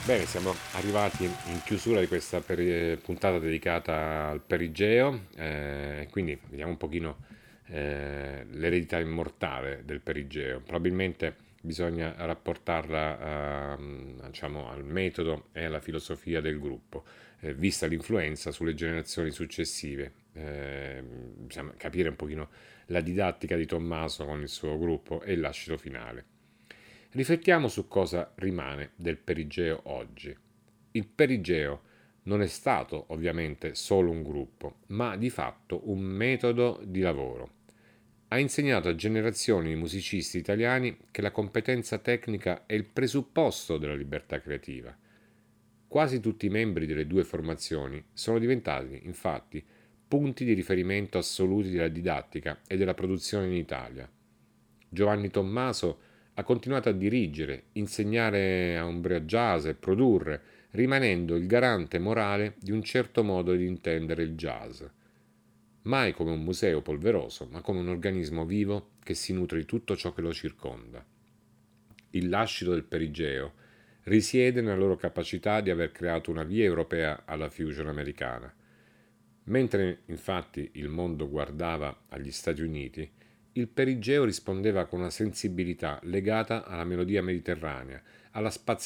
Bene, siamo arrivati in chiusura di questa puntata dedicata al perigeo, quindi vediamo un pochino l'eredità immortale del perigeo. Probabilmente bisogna rapportarla diciamo, al metodo e alla filosofia del gruppo, vista l'influenza sulle generazioni successive. Bisogna capire un pochino la didattica di Tommaso con il suo gruppo e il lascito finale. Riflettiamo su cosa rimane del perigeo oggi. Il perigeo non è stato ovviamente solo un gruppo, ma di fatto un metodo di lavoro. Ha insegnato a generazioni di musicisti italiani che la competenza tecnica è il presupposto della libertà creativa. Quasi tutti i membri delle due formazioni sono diventati, infatti, punti di riferimento assoluti della didattica e della produzione in Italia. Giovanni Tommaso ha continuato a dirigere, insegnare a Umbria Jazz e produrre, rimanendo il garante morale di un certo modo di intendere il jazz. Mai come un museo polveroso, ma come un organismo vivo che si nutre di tutto ciò che lo circonda. Il lascito del perigeo risiede nella loro capacità di aver creato una via europea alla fusion americana. Mentre infatti il mondo guardava agli Stati Uniti, il perigeo rispondeva con una sensibilità legata alla melodia mediterranea, alla